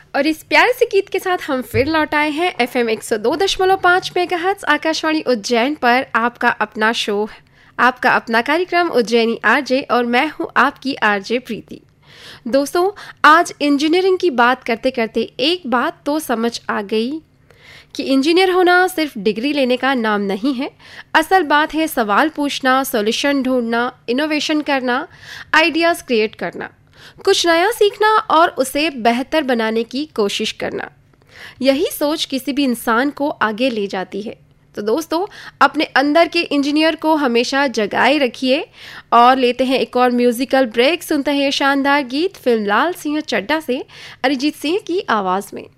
और इस प्यारे से गीत के साथ हम फिर लौट आए हैं FM 102.5 मेगाहर्ट्ज आकाशवाणी उज्जैन पर आपका अपना शो, आपका अपना कार्यक्रम उज्जैनी आरजे, और मैं हूं आपकी आरजे प्रीति। दोस्तों, आज इंजीनियरिंग की बात करते करते एक बात तो समझ आ गई कि इंजीनियर होना सिर्फ डिग्री लेने का नाम नहीं है। असल बात है सवाल पूछना, सॉल्यूशन ढूंढना, इनोवेशन करना, आइडियाज़ क्रिएट करना, कुछ नया सीखना और उसे बेहतर बनाने की कोशिश करना। यही सोच किसी भी इंसान को आगे ले जाती है। तो दोस्तों, अपने अंदर के इंजीनियर को हमेशा जगाए रखिए और लेते हैं एक और म्यूजिकल ब्रेक। सुनते हैं शानदार गीत फिल्म लाल सिंह चड्ढा से अरिजीत सिंह की आवाज़ में।